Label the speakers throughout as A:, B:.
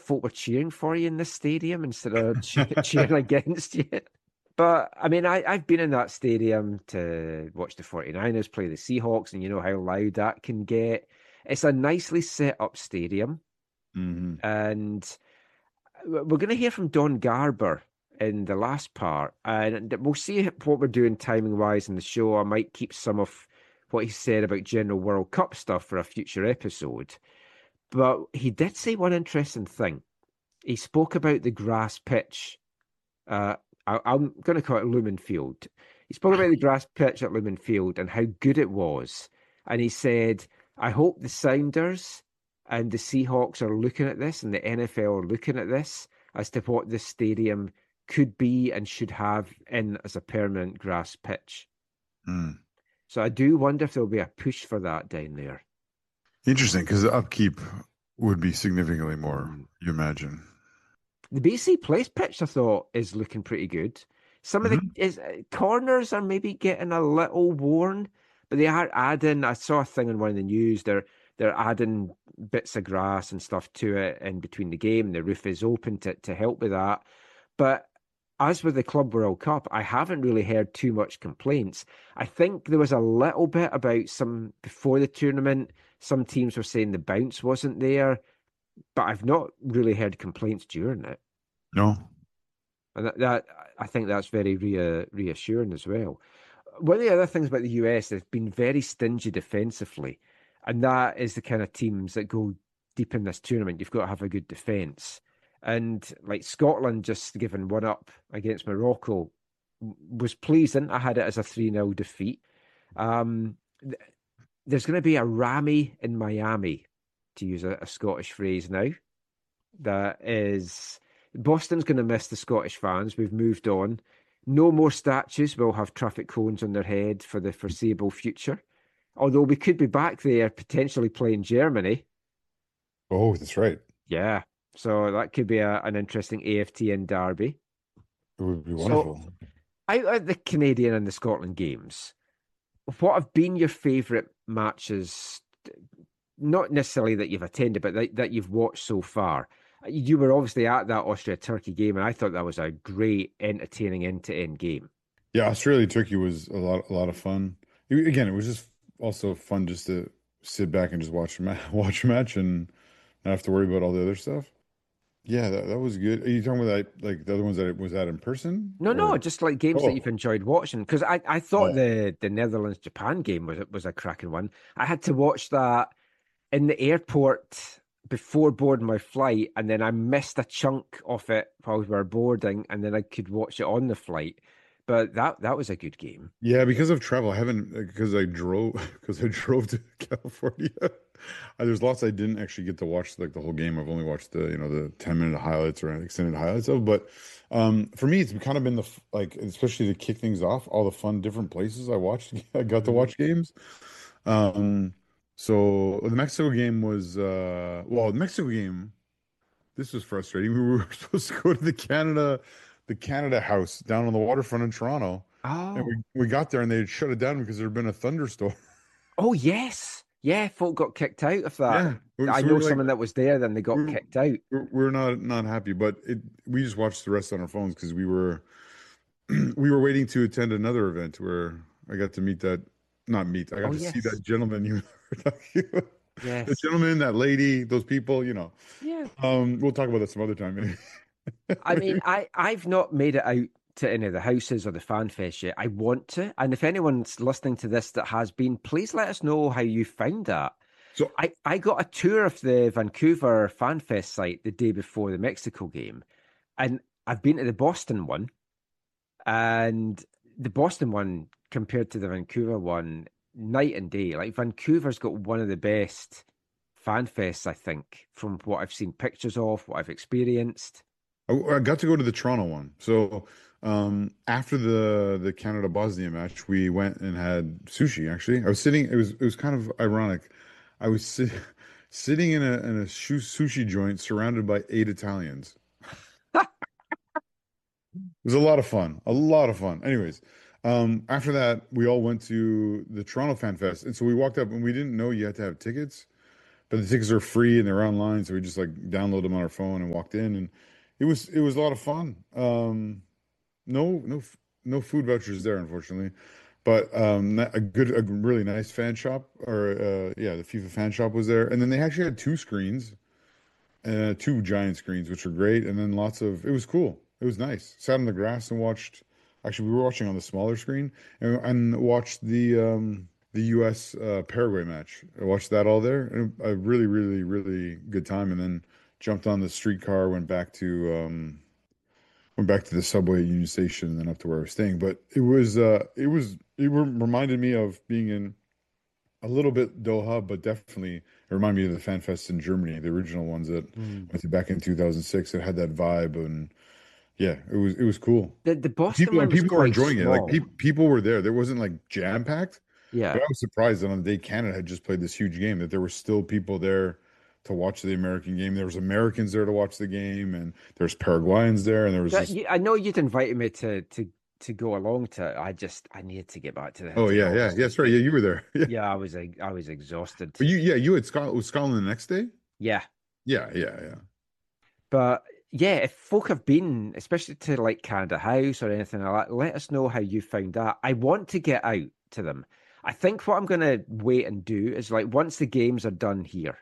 A: folk were cheering for you in this stadium instead of cheering against you. But I mean, I've been in that stadium to watch the 49ers play the Seahawks, and you know how loud that can get. It's a nicely set up stadium,
B: Hmm.
A: and we're going to hear from Don Garber in the last part, and we'll see what we're doing timing wise in the show. I might keep some of what he said about general World Cup stuff for a future episode. But he did say one interesting thing. He spoke about the grass pitch. Uh, I'm going to call it Lumen Field. He spoke about the grass pitch at Lumen Field and how good it was. And he said, I hope the Sounders and the Seahawks are looking at this and the NFL are looking at this as to what this stadium could be and should have in as a permanent grass pitch.
B: Mm.
A: So I do wonder if there'll be a push for that down there.
B: Interesting, because the upkeep would be significantly more,
A: Mm.
B: you imagine.
A: The BC Place pitch, I thought, is looking pretty good. Some of the
B: Hmm.
A: corners are maybe getting a little worn, but they are adding. I saw a thing in one of the news. They're adding bits of grass and stuff to it in between the game. The roof is open to help with that. But as with the Club World Cup, I haven't really heard too much complaints. I think there was a little bit about some before the tournament. Some teams were saying the bounce wasn't there, but I've not really heard complaints during it.
B: No.
A: And that I think that's very reassuring as well. One of the other things about the US, they've been very stingy defensively, and that is the kind of teams that go deep in this tournament. You've got to have a good defense, and like Scotland just giving one up against Morocco was pleasing. I had it as a 3-0 defeat. Um, there's going to be a Rami in Miami, to use a Scottish phrase now. That is, Boston's going to miss the Scottish fans. We've moved on. No more statues will have traffic cones on their head for the foreseeable future. Although we could be back there potentially playing Germany.
B: Oh, that's right.
A: Yeah. So that could be an interesting AFTN derby.
B: It would be
A: So
B: wonderful.
A: out of the Canadian and the Scotland games, what have been your favourite matches? Not necessarily that you've attended, but that you've watched so far. You were obviously at that Austria-Turkey game, and I thought that was a great, entertaining end-to-end game.
B: Yeah, Australia Turkey was a lot of fun. Again, it was just also fun just to sit back and just watch watch a match and not have to worry about all the other stuff. Yeah, that was good. Are you talking about that, like the other ones that it was at in person
A: No, no,
B: or?
A: just like games that you've
B: Oh,
A: enjoyed watching. Because I thought
B: oh,
A: the Netherlands-Japan game was a cracking one. I had to watch that in the airport before boarding my flight, and then I missed a chunk of it while we were boarding, and then I could watch it on the flight. But that was a good game.
B: yeah, because of travel, I haven't because I drove because I drove to California. There's lots I didn't actually get to watch like the whole game. I've only watched the 10-minute highlights or extended highlights of. But for me, it's kind of been like especially to kick things off, all the fun different places I watched. I got to
A: Mhm.
B: watch games. Um, so the Mexico game was well, the Mexico game. This was frustrating. We were supposed to go to the Canada House down on the waterfront in Toronto, and
A: Oh,
B: we got there and they had shut it down because there had been a thunderstorm.
A: oh yes, yeah. Folk got kicked out of that.
B: Yeah,
A: I
B: so we
A: know
B: were like,
A: someone that was there. Then they got
B: we're
A: kicked out.
B: we're not happy, but we just watched the rest on our phones because we were we were waiting to attend another event where I got to meet that not meet I got
A: Oh
B: to see that
A: yes,
B: gentleman you were talking about. The
A: yes,
B: gentleman, that lady, those people.
A: yeah.
B: We'll talk about that some other time.
A: I mean, I've not made it out to any of the houses or the fan fest yet. I want to, and if anyone's listening to this that has been, please let us know how you found that.
B: So
A: I got a tour of the Vancouver Fan Fest site the day before the Mexico game, and I've been to the Boston one, and the Boston one compared to the Vancouver one, night and day. Like Vancouver's got one of the best fan fests, I think, from what I've seen pictures of, what I've experienced.
B: I got to go to the Toronto one. So after the Canada Bosnia match, we went and had sushi. Actually, I was sitting. It was kind of ironic. I was sitting in a sushi joint surrounded by 8 Italians. It was a lot of fun. A lot of fun. Anyways, after that, we all went to the Toronto Fan Fest, and so we walked up, and we didn't know you had to have tickets. but the tickets are free and they're online, so we just like download them on our phone and walked in, and it was a lot of fun. No, no, no food vouchers there, unfortunately, but a really nice fan shop, or yeah, the FIFA fan shop was there, and then they actually had two screens, two giant screens, which were great, and then it was cool. It was nice. Sat on the grass and watched. Actually, we were watching on the smaller screen and watched the U.S. Paraguay match. I watched that all there, and a really, really, really good time. And then jumped on the streetcar, went back to the subway at Union Station, and then up to where I was staying. But reminded me of being in a little bit Doha, but definitely it reminded me of the Fan Fest in Germany, the original ones that
A: Mm.
B: went to back in 2006. It had that vibe, and yeah, it was cool.
A: The Boston
B: People
A: one
B: and
A: was
B: people were
A: quite
B: enjoying it. Like
A: small.
B: people were there. There wasn't like jam packed, but
A: Yeah.
B: I was surprised that on the day Canada had just played this huge game that there were still people there to watch the American game. There was Americans there to watch the game, and there's Paraguayans there, and there was this.
A: I know you'd invited me to go along to it. I needed to get back to the
B: Oh yeah,
A: hotel
B: yeah,
A: this
B: yeah.
A: week.
B: Sorry, yeah, you were there. Yeah,
A: Yeah, I was exhausted.
B: but you had Scotland. Was Scotland the next day?
A: Yeah.
B: Yeah, yeah, yeah.
A: But yeah, if folk have been, especially to like Canada House or anything like that, let us know how you found that. I want to get out to them. I think what I'm going to wait and do is like once the games are done here,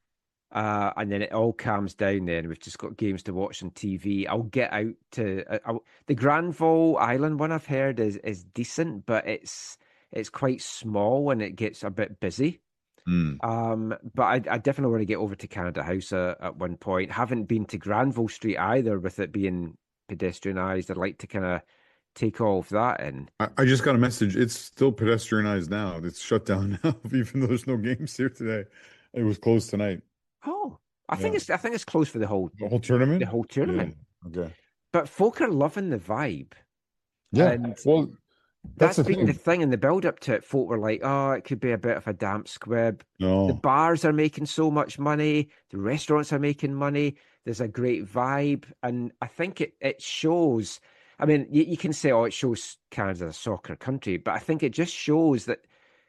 A: and then it all calms down. Then we've just got games to watch on TV. I'll get out to the Granville Island one. I've heard is decent, but it's quite small and it gets a bit busy.
B: Mm.
A: But I definitely want to get over to Canada House at one point. Haven't been to Granville Street either, with it being pedestrianised. I'd like to kind of take all of that in.
B: I just got a message. It's still pedestrianized now. It's shut down now, even though there's no games here today. It was closed tonight.
A: Oh,
B: Yeah.
A: I think it's closed for
B: The whole
A: the
B: tournament?
A: whole
B: Yeah.
A: tournament.
B: Okay.
A: But folk are loving the vibe,
B: Yeah.
A: and
B: Well, that's
A: that's
B: the
A: been the
B: thing.
A: thing in the build up to it. Folk were like, "Oh, it could be a bit of a damp squib." The
B: No.
A: bars are making so much money. The restaurants are making money. There's a great vibe, and I think it shows. I mean, you can say, "Oh, it shows Canada's a soccer country," but I think it just shows that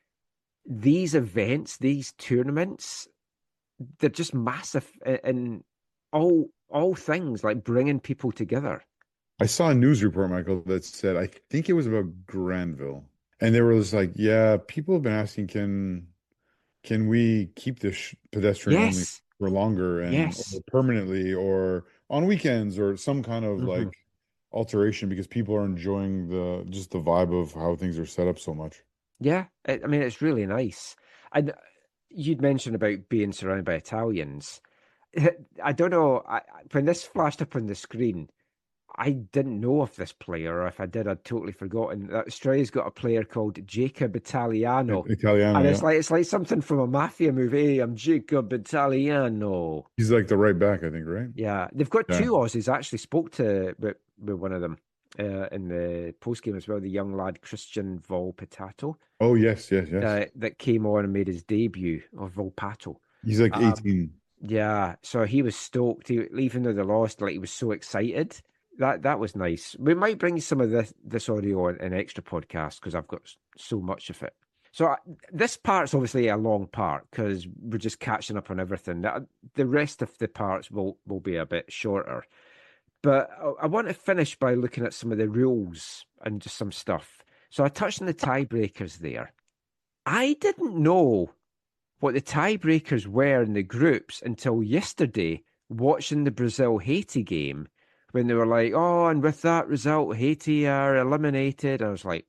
A: these events, these tournaments, they're just massive in all things, like bringing people together.
B: I saw a news report, Michael, that said, I think it was about Granville. And they were just like, yeah, people have been asking, can we keep this pedestrian only
A: Yes,
B: for longer and
A: yes.
B: or permanently or on weekends or some kind of
A: Hmm.
B: like alteration because people are enjoying the just the vibe of how things are set up so much.
A: Yeah, I mean, it's really nice. And you'd mentioned about being surrounded by Italians. I don't know. When this flashed up on the screen, I didn't know of this player, or if I did, I'd totally forgotten. Australia's got a player called Jacob Italiano,
B: Italiano,
A: and
B: yeah.
A: it's like something from a mafia movie. Hey, I'm Jacob Italiano.
B: He's like the right back, I think, right?
A: Yeah, they've got
B: Yeah.
A: two Aussies. I actually spoke to with one of them in the post game as well. The young lad Christian Volpatato
B: Oh, yes, yes, yes.
A: that came on and made his debut, or Volpato.
B: He's like
A: Um,
B: 18.
A: yeah, so he was stoked. Even though they lost, like he was so excited. That was nice. We might bring some of this audio in an extra podcast because I've got so much of it. So this part's obviously a long part because we're just catching up on everything. The rest of the parts will be a bit shorter. But I want to finish by looking at some of the rules and just some stuff. So I touched on the tiebreakers there. I didn't know what the tiebreakers were in the groups until yesterday, watching the Brazil Haiti game, when they were like, "Oh, and with that result, Haiti are eliminated." I was like,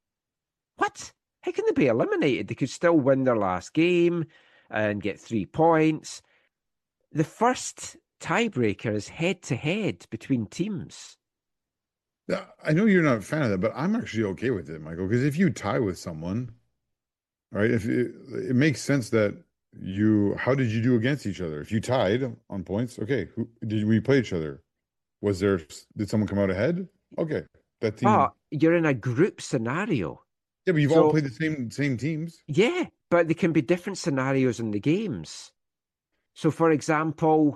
A: "What? How can they be eliminated? They could still win their last game and get 3 points." The first tiebreaker is head to head between teams.
B: Yeah, I know you're not a fan of that, but I'm actually okay with it, Michael, because if you tie with someone, right, if it makes sense that how did you do against each other? If you tied on points, okay, who did we play each other? Did someone come out ahead? Okay, that team.
A: But you're in a group scenario.
B: Yeah, but you've all
A: So,
B: played the same teams.
A: yeah, but there can be different scenarios in the games. So, for example,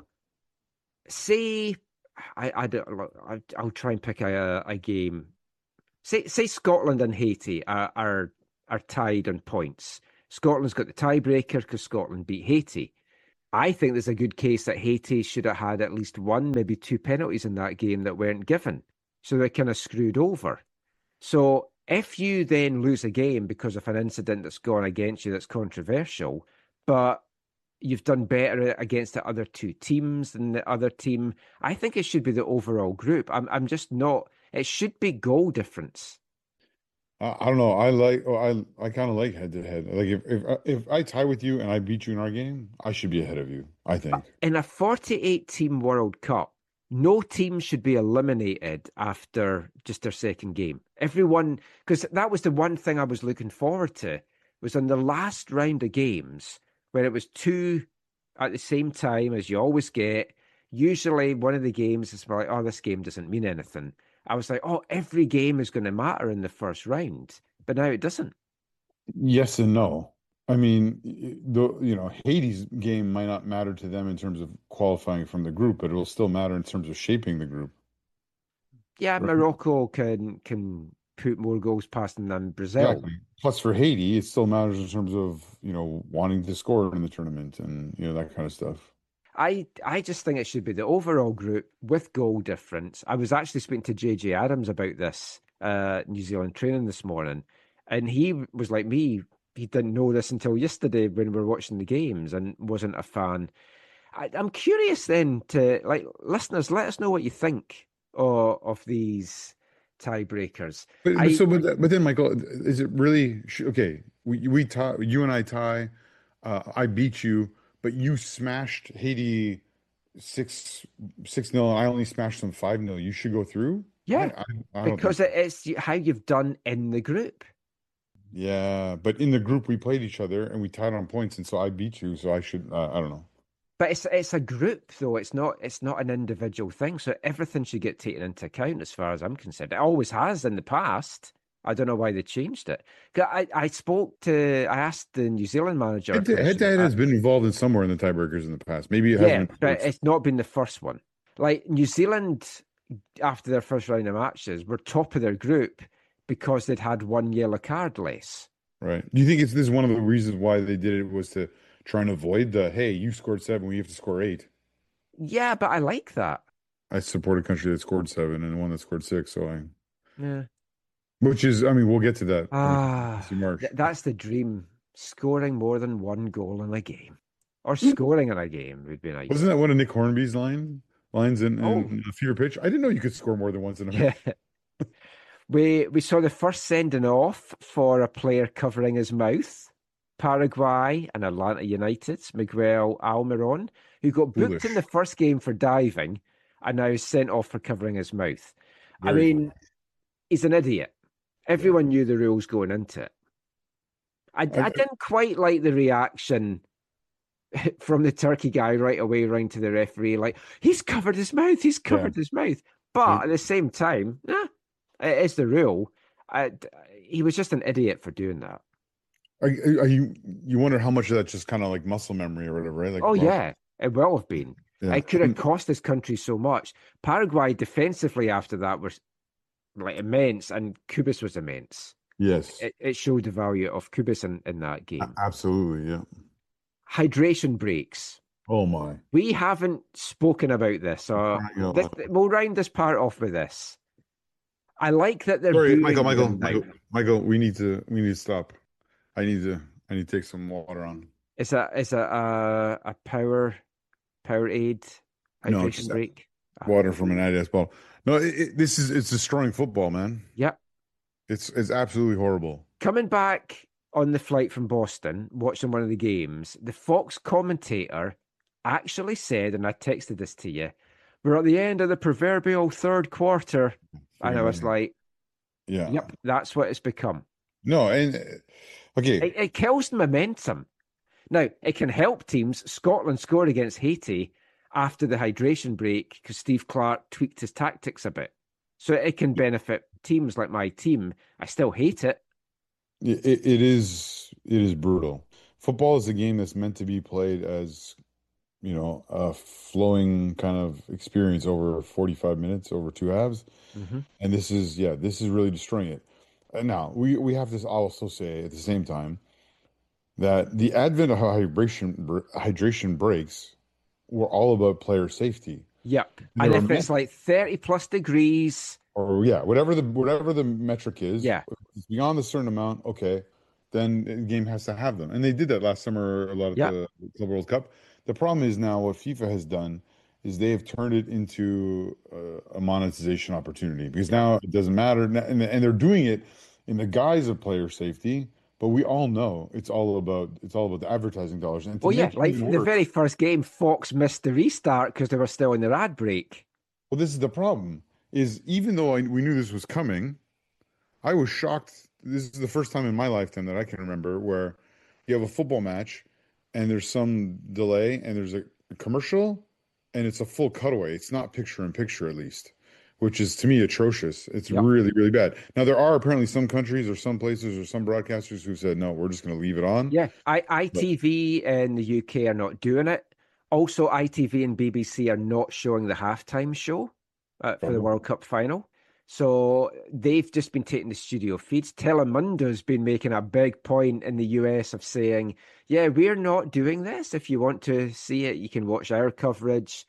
A: say I don't I'll try and pick a game. Say Scotland and Haiti are tied on points. Scotland's got the tiebreaker because Scotland beat Haiti. I think there's a good case that Haiti should have had at least one, maybe two penalties in that game that weren't given. So they're kind of screwed over. So if you then lose a game because of an incident that's gone against you that's controversial, but you've done better against the other two teams than the other team, I think it should be the overall group. I'm just not. It should be goal difference.
B: I don't know. I kind of like head to head. Like if I tie with you and I beat you in our game, I should be ahead of you, I
A: But
B: think.
A: in a 48 team World Cup, no team should be eliminated after just their second game. Everyone, because that was the one thing I was looking forward to, was on the last round of games when it was two at the same time as you always get. Usually one of the games is like, oh, this game doesn't mean anything. I was like, oh, every game is going to matter in the first round, but now it doesn't.
B: Yes and no. I mean, Haiti's game might not matter to them in terms of qualifying from the group, but it will still matter in terms of shaping the group.
A: Yeah,
B: Right?
A: Morocco can put more goals past them than Brazil.
B: Exactly. Plus, for Haiti, it still matters in terms of, wanting to score in the tournament and, that kind of stuff.
A: I just think it should be the overall group with goal difference. I was actually speaking to JJ Adams about this New Zealand training this morning, and he was like me. He didn't know this until yesterday when we were watching the games and wasn't a fan. I'm curious then to like listeners, let us know what you think of these tiebreakers. I
B: But then, Michael, is it really okay? We tie, you and I tie. I beat you, but you smashed Haiti 6-0, and I only smashed them 5-0. You should go through.
A: Yeah,
B: I don't think
A: because
B: so.
A: it's how you've done in the group.
B: Yeah, but in the group we played each other and we tied on points, and so I beat you, so I should. I don't know.
A: But it's a group though. It's not an individual thing. So everything should get taken into account as far as I'm concerned. It always has in the past. I don't know why they changed it. 'Cause I asked the New Zealand manager a
B: Head to
A: question.
B: head has been involved in somewhere in the tiebreakers in the past. Maybe it
A: Yeah,
B: hasn't been
A: but
B: close.
A: it's not been the first one. Like New Zealand, after their first round of matches, were top of their group because they'd had one yellow card less.
B: Right. Do you think this is one of the reasons why they did it was to try and avoid the, hey, you scored 7, we have to score 8?
A: Yeah, but I like that.
B: I support a country that scored 7 and one that scored 6,
A: Yeah.
B: which is, I mean, we'll get to that when we
A: Ah,
B: see March.
A: that's the dream. Scoring more than one goal in a game, or scoring in a game would be
B: Wasn't
A: nice.
B: that one of Nick Hornby's lines
A: Oh,
B: in Fever Pitch? I didn't know you could score more than once in a
A: yeah.
B: match.
A: We saw the first sending off for a player covering his mouth. Paraguay and Atlanta United's Miguel Almiron, who got booked in the
B: Foolish.
A: first game for diving and now is sent off for covering his mouth. I
B: Very
A: mean,
B: foolish.
A: he's an idiot.
B: Yeah.
A: Everyone knew the rules going into it. I
B: I,
A: didn't quite like the reaction from the turkey guy right away, round to the referee, like, he's covered his mouth, he's
B: yeah.
A: covered his mouth. But
B: It,
A: at the same time, nah, it is the rule. I, he was just an idiot for doing that.
B: you wonder how much of that just kind of like muscle memory or whatever, right? Like,
A: Oh,
B: well,
A: yeah, it will have been.
B: yeah.
A: It could have cost his country so much. Paraguay defensively after that was like immense, and Kubis was immense.
B: Yes.
A: It showed the value of Kubis in that game.
B: Absolutely. Yeah.
A: Hydration breaks.
B: Oh my.
A: We haven't spoken about this. We'll round this part off with this. I like that they're
B: Sorry, Michael,
A: booing
B: Michael,
A: them now.
B: Michael, Michael, we need to stop. I need to take some water on.
A: Is a power aid
B: No,
A: hydration
B: just
A: break? Ah,
B: water from an Adidas bottle. No, it's destroying football, man.
A: yep.
B: It's absolutely horrible.
A: Coming back on the flight from Boston, watching one of the games, the Fox commentator actually said, and I texted this to you, we're at the end of the proverbial third quarter. And I
B: Freaking
A: was
B: right.
A: like,
B: Yeah.
A: yep, that's what it's become.
B: No, and okay.
A: It kills the momentum. Now, it can help teams. Scotland scored against Haiti after the hydration break because Steve Clark tweaked his tactics a bit. So it can benefit teams like my team. I still hate it.
B: It is brutal. Football is a game that's meant to be played as, a flowing kind of experience over 45 minutes, over two halves.
A: Mm-hmm.
B: And this is really destroying it. And now we have to also say at the same time, that the advent of hydration breaks were all about player safety.
A: Yep.
B: They
A: And
B: were
A: if
B: meant,
A: it's like 30 plus degrees,
B: or yeah, whatever the metric is,
A: yeah,
B: if it's beyond a certain amount, okay, then the game has to have them. And they did that last summer a lot at
A: yeah.
B: the Club World Cup. The problem is now what FIFA has done is they have turned it into a monetization opportunity because
A: Yeah.
B: now it doesn't matter, and they're doing it in the guise of player safety. But we all know it's all about the advertising dollars, and to
A: Well, yeah,
B: make it
A: like
B: even
A: the very
B: worse.
A: first game, Fox missed the restart because they were still in their ad break.
B: Well, this is the problem. Is even though we knew this was coming, I was shocked. This is the first time in my lifetime that I can remember where you have a football match and there's some delay and there's a commercial and it's a full cutaway. It's not picture in picture, at least, which is to me atrocious. It's
A: Yep.
B: really, really bad. Now, there are apparently some countries or some places or some broadcasters who said, no, we're just going to leave it on.
A: Yeah.
B: But
A: ITV in the UK are not doing it. Also, ITV and BBC are not showing the halftime show for the World Cup final. So they've just been taking the studio feeds. Telemundo's been making a big point in the US of saying, yeah, we're not doing this. If you want to see it, you can watch our coverage.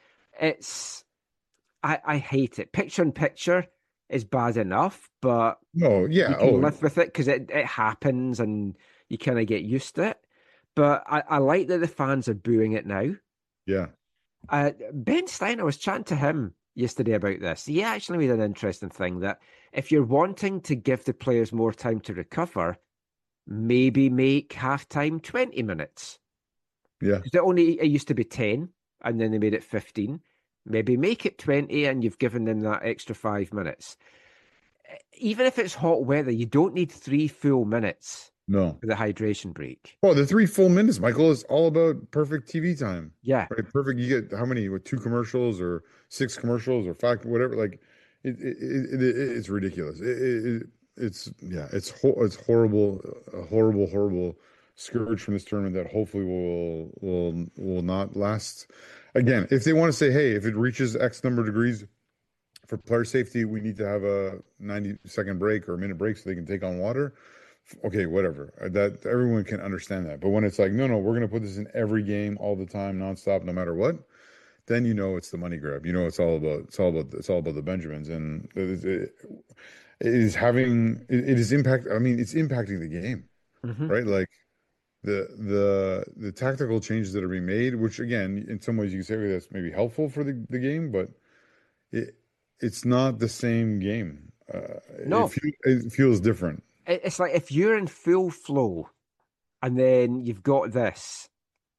A: I hate it. Picture in picture is bad enough, but
B: no,
A: you
B: yeah.
A: can
B: Oh,
A: live with it because it happens and you kind of get used to it. But I like that the fans are booing it now.
B: yeah.
A: Ben Stein, I was chatting to him yesterday about this. He actually made an interesting thing that if you're wanting to give the players more time to recover, maybe make halftime 20 minutes.
B: Yeah.
A: Because it used to be 10 and then they made it 15. Maybe make it 20 and you've given them that extra 5 minutes. Even if it's hot weather, you don't need 3 full minutes
B: No.
A: for the hydration break.
B: Well, the 3 full minutes, Michael, is all about perfect TV time,
A: Yeah.
B: right? Perfect. You get how many, with 2 commercials or 6 commercials or 5, whatever. Like it's ridiculous. It's horrible, a horrible, horrible scourge from this tournament that hopefully will not last. Again, if they want to say, hey, if it reaches X number of degrees for player safety, we need to have a 90-second break or a minute break so they can take on water. Okay, whatever. That everyone can understand that. But when it's like, no, we're going to put this in every game all the time, nonstop, no matter what, then you know it's the money grab. You know it's all about the Benjamins, and it is impact. I mean, it's impacting the game,
A: Mm-hmm.
B: right? Like the tactical changes that are being made, which again, in some ways you can say that's maybe helpful for the game, but it's not the same game.
A: No,
B: It feels different.
A: it's like if you're in full flow and then you've got this,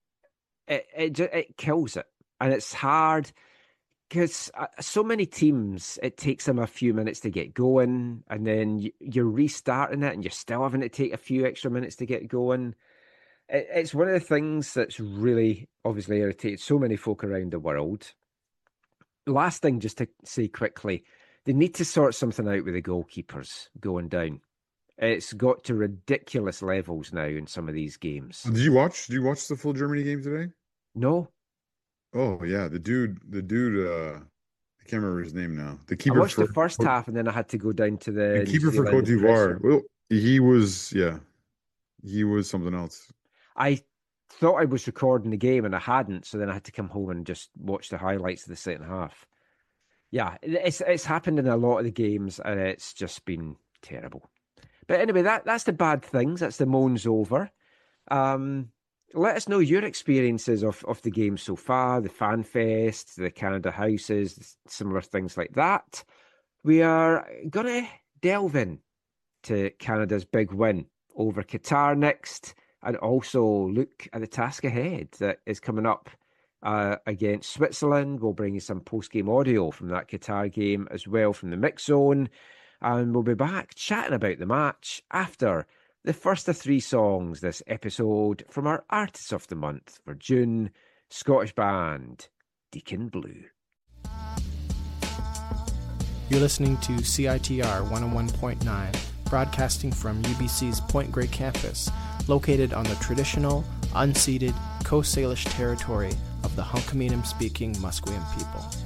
A: it kills it. And it's hard because so many teams, it takes them a few minutes to get going, and then you're restarting it and you're still having to take a few extra minutes to get going. It's one of the things that's really obviously irritated so many folk around the world. Last thing, just to say quickly, they need to sort something out with the goalkeepers going down. It's got to ridiculous levels now in some of these games.
B: Did you watch? Did you watch the full Germany game today?
A: No,
B: Oh yeah, the dude. I can't remember his name now. The
A: I
B: keeper
A: watched the
B: for
A: first half and then I had to go down to
B: the
A: the New
B: keeper for Cote
A: Zealand press
B: d'Ivoire.
A: room.
B: Well, he was he was something else.
A: I thought I was recording the game and I hadn't, so then I had to come home and just watch the highlights of the second half. Yeah, it's happened in a lot of the games and it's just been terrible. But anyway, that's the bad things. That's the moans over. Let us know your experiences of the game so far, the fan fest, the Canada houses, similar things like that. We are going to delve in to Canada's big win over Qatar next, and also look at the task ahead that is coming up against Switzerland. We'll bring you some post-game audio from that Qatar game as well from the mix zone. And we'll be back chatting about the match after the first of 3 songs this episode from our Artists of the Month for June, Scottish band Deacon Blue.
C: You're listening to CITR 101.9, broadcasting from UBC's Point Grey campus, located on the traditional, unceded Coast Salish territory of the Hunkaminam-speaking Musqueam people.